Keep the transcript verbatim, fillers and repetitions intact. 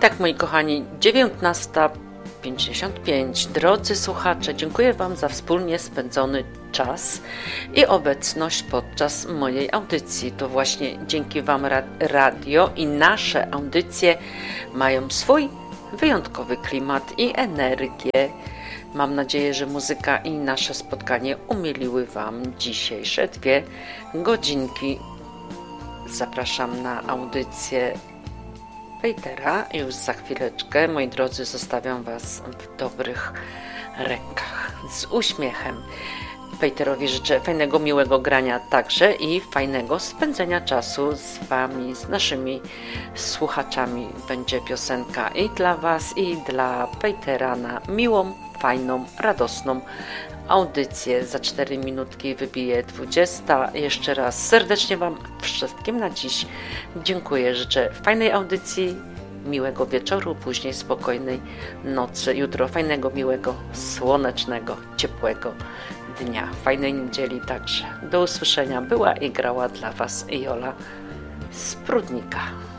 tak, moi kochani, dziewiętnasta pięćdziesiąt pięć. Drodzy słuchacze, dziękuję Wam za wspólnie spędzony czas i obecność podczas mojej audycji. To właśnie dzięki Wam radio i nasze audycje mają swój wyjątkowy klimat i energię. Mam nadzieję, że muzyka i nasze spotkanie umiliły Wam dzisiejsze dwie godzinki. Zapraszam na audycję Petera już za chwileczkę. Moi drodzy, zostawiam Was w dobrych rękach. Z uśmiechem. Peterowi życzę fajnego, miłego grania także i fajnego spędzenia czasu z Wami, z naszymi słuchaczami. Będzie piosenka i dla Was, i dla Petera na miłą, fajną, radosną audycję. Za cztery minutki wybije dwudziesta. Jeszcze raz serdecznie Wam wszystkim na dziś dziękuję. Życzę fajnej audycji, miłego wieczoru, później spokojnej nocy. Jutro fajnego, miłego, słonecznego, ciepłego dnia. Fajnej niedzieli także. Do usłyszenia. Była i grała dla Was Jola z Prudnika.